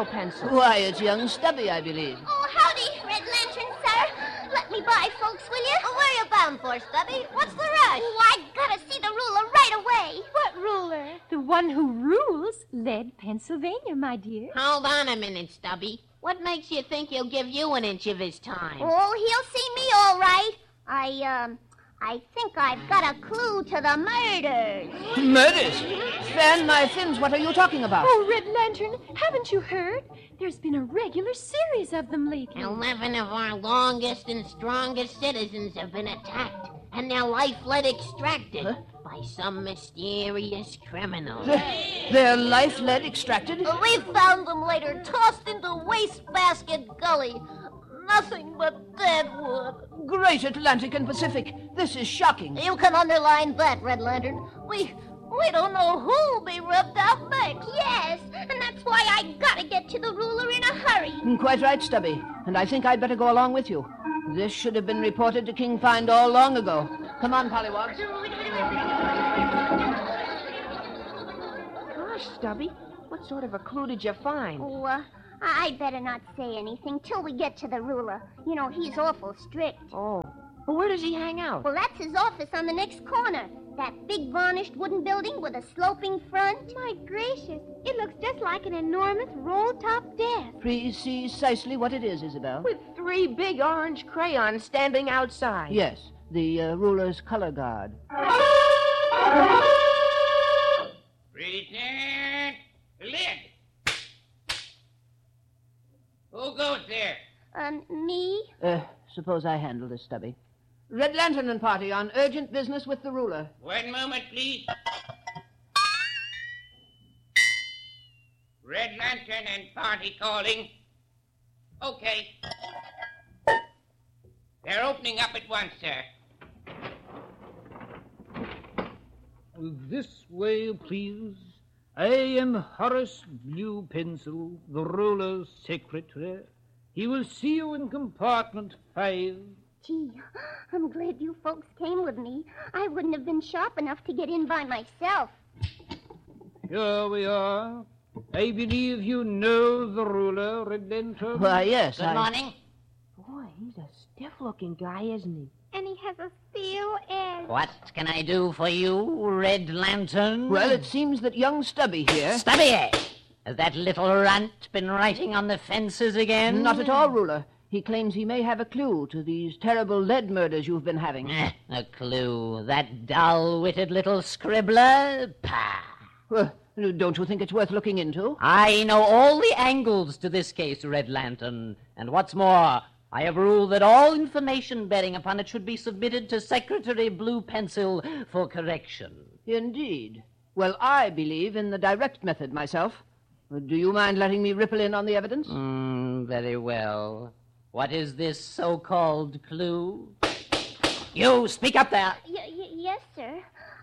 pencil? Why, it's young Stubby, I believe. Oh, howdy, Red Lantern, sir. Let me by, folks, will you? Where are you bound for, Stubby? What's the rush? Oh, I gotta see the ruler right away. What ruler? The one who rules Lead, Pennsylvania, my dear. Hold on a minute, Stubby. What makes you think he'll give you an inch of his time? Oh, he'll see me all right. I think I've got a clue to the murders. Murders? Fan my fins, what are you talking about? Oh, Red Lantern, haven't you heard? There's been a regular series of them lately. 11 of our longest and strongest citizens have been attacked and their life blood extracted by some mysterious criminal. Their life lead extracted? We found them later tossed into Wastebasket Gully. Nothing but dead wood. Great Atlantic and Pacific. This is shocking. You can underline that, Red Lantern. We don't know who'll be rubbed out next. Yes, and that's why I gotta get to the ruler in a hurry. Quite right, Stubby. And I think I'd better go along with you. This should have been reported to King Find all long ago. Come on, Pollywogs. Gosh, Stubby, what sort of a clue did you find? Oh, I'd better not say anything till we get to the ruler. You know, he's awful strict. Oh, well, where does he hang out? Well, that's his office on the next corner. That big varnished wooden building with a sloping front. My gracious, it looks just like an enormous roll-top desk. Precisely what it is, Isabel. With 3 big orange crayons standing outside. Yes, the ruler's color guard. Return lid. Who goes there? Me? Suppose I handle this, Stubby. Red Lantern and party on urgent business with the ruler. 1 moment, please. Red Lantern and party calling. Okay. They're opening up at once, sir. This way, please. I am Horace Blue Pencil, the ruler's secretary. He will see you in compartment 5. Gee, I'm glad you folks came with me. I wouldn't have been sharp enough to get in by myself. Here we are. I believe you know the ruler, Red Lantern. Why, yes, Good morning. Boy, he's a stiff-looking guy, isn't he? And he has a steel edge. What can I do for you, Red Lantern? Well, it seems that young Stubby here... Stubby! Has that little runt been writing on the fences again? Not at all, ruler. He claims he may have a clue to these terrible lead murders you've been having. A clue. That dull-witted little scribbler? Pah! Well, don't you think it's worth looking into? I know all the angles to this case, Red Lantern. And what's more, I have ruled that all information bearing upon it should be submitted to Secretary Blue Pencil for correction. Indeed. Well, I believe in the direct method myself. Do you mind letting me ripple in on the evidence? Very well. What is this so-called clue? You, speak up there. Yes, sir.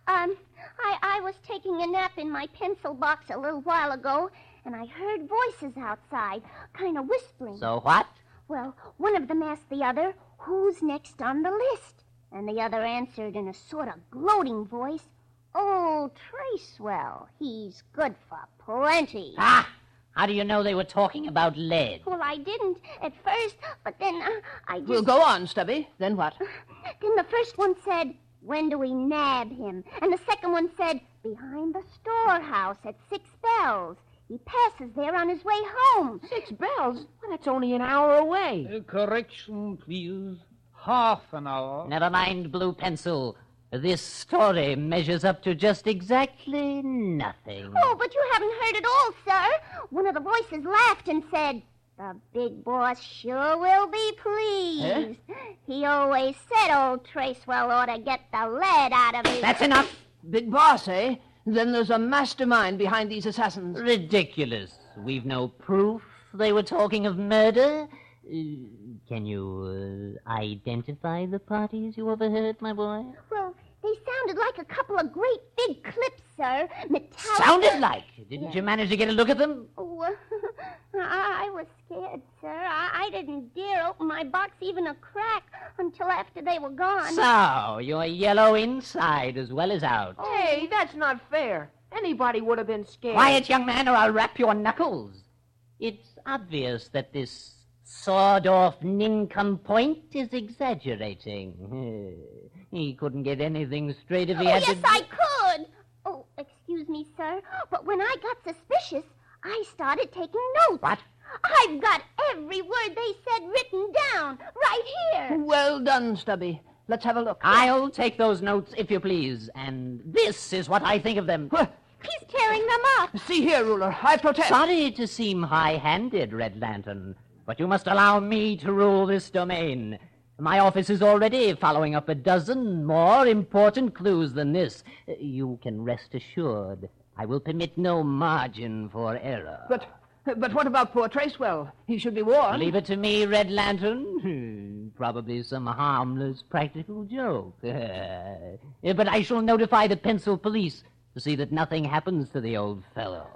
I was taking a nap in my pencil box a little while ago, and I heard voices outside, kind of whispering. So what? Well, one of them asked the other, who's next on the list? And the other answered in a sort of gloating voice, "Oh, Tracewell, he's good for plenty." Ah! How do you know they were talking about lead? Well, I didn't at first, but then I just... Well, go on, Stubby. Then what? Then the first one said, "When do we nab him?" And the second one said, "Behind the storehouse at 6 bells. He passes there on his way home." 6 bells? Well, that's only an hour away. Correction, please. Half an hour. Never mind, Blue Pencil. This story measures up to just exactly nothing. Oh, but you haven't heard it all, sir. One of the voices laughed and said, "The big boss sure will be pleased. He always said old Tracewell ought to get the lead out of his..." That's enough. Big boss, eh? Then there's a mastermind behind these assassins. Ridiculous. We've no proof they were talking of murder. Can you identify the parties you overheard, my boy? Well, they sounded like a couple of great big clips, sir. Metallic. Sounded like. Didn't you manage to get a look at them? Oh, I was scared, sir. I didn't dare open my box even a crack until after they were gone. So, you're yellow inside as well as out. Hey, that's not fair. Anybody would have been scared. Quiet, young man, or I'll rap your knuckles. It's obvious that this sawed-off nincompoint is exaggerating. He couldn't get anything straight if he had yes, to... I could. Oh, excuse me, sir, but when I got suspicious, I started taking notes. What? I've got every word they said written down, right here. Well done, Stubby. Let's have a look. I'll take those notes, if you please, and this is what I think of them. He's tearing them up. See here, Ruler, I protest. Sorry to seem high-handed, Red Lantern, but you must allow me to rule this domain. My office is already following up a dozen more important clues than this. You can rest assured I will permit no margin for error. But what about poor Tracewell? He should be warned. Leave it to me, Red Lantern. Probably some harmless practical joke. But I shall notify the Pencil Police to see that nothing happens to the old fellow.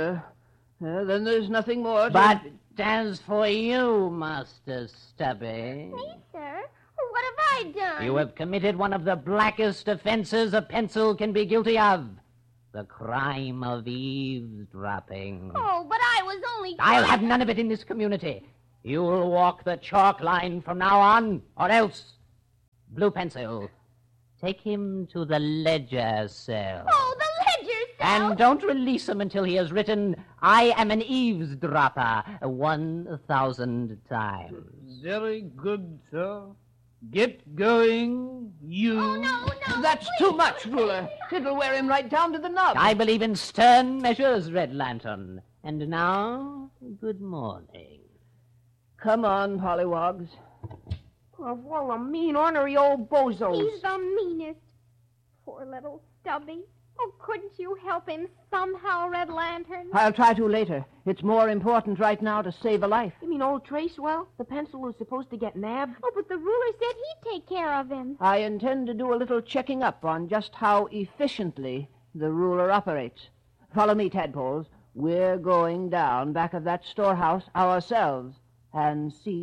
Then there's nothing more to... But as for you, Master Stubby... Me, sir? What have I done? You have committed one of the blackest offenses a pencil can be guilty of. The crime of eavesdropping. Oh, but I was only... I'll have none of it in this community. You'll walk the chalk line from now on, or else. Blue Pencil, take him to the ledger cell. Oh, the ledger cell! And don't release him until he has written, "I am an eavesdropper," 1,000 times. Very good, sir. Get going, you. Oh, no, That's please. too much, Ruler. It'll wear him right down to the nub. I believe in stern measures, Red Lantern. And now, good morning. Come on, Pollywogs. Of all the mean, ornery old bozos. He's the meanest. Poor little Stubby. Oh, couldn't you help him somehow, Red Lantern? I'll try to later. It's more important right now to save a life. You mean old Tracewell? The pencil who's supposed to get nabbed? Oh, but the ruler said he'd take care of him. I intend to do a little checking up on just how efficiently the Ruler operates. Follow me, tadpoles. We're going down back of that storehouse ourselves and see